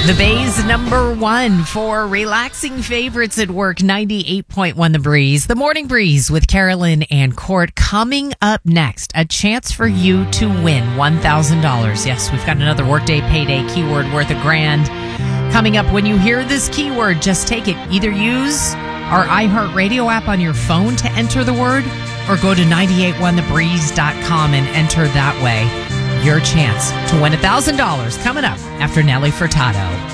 The Bay's number one for relaxing favorites at work, 98.1 The Breeze. The Morning Breeze with Carolyn and Court. Coming up next, a chance for you to win $1,000. Yes, we've got another Workday Payday keyword worth $1,000. Coming up, when you hear this keyword, just take it. Either use our iHeartRadio app on your phone to enter the word, or go to 981thebreeze.com and enter that way. Your chance to win $1,000 coming up after Nelly Furtado.